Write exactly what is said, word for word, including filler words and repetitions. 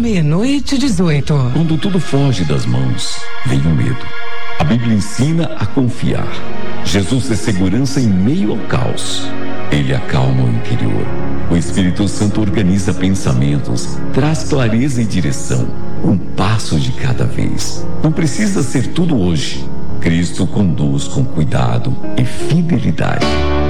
Meia-noite e dezoito. Quando tudo foge das mãos, vem o medo. A Bíblia ensina a confiar. Jesus é segurança em meio ao caos. Ele acalma o interior. O Espírito Santo organiza pensamentos, traz clareza e direção, um passo de cada vez. Não precisa ser tudo hoje. Cristo conduz com cuidado e fidelidade.